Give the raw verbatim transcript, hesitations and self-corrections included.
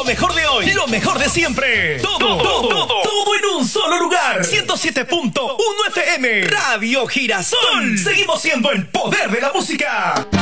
Lo mejor de hoy, lo mejor de siempre. Todo, todo, todo, todo en un solo lugar. ciento siete punto uno F M. Radio Girasol. Seguimos siendo el poder de la música.